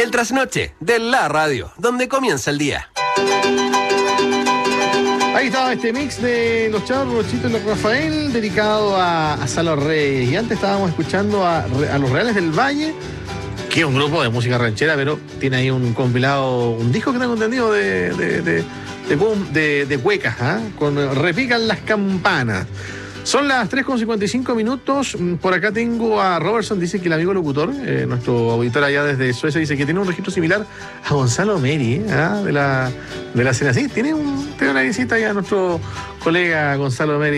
El trasnoche de la radio, donde comienza el día. Ahí estaba este mix de los Chavos Rochito y los Rafael, dedicado a Salo Reyes. Y antes estábamos escuchando a los Reales del Valle, que es un grupo de música ranchera, pero tiene ahí un compilado, un disco que tengo entendido de cuecas, con Repican las Campanas. Son las 3:55. Por acá tengo a Robertson, dice que el amigo locutor, nuestro auditor allá desde Suecia, dice que tiene un registro similar a Gonzalo Meri, de la cena. Sí, tiene una visita allá a nuestro colega Gonzalo Meri.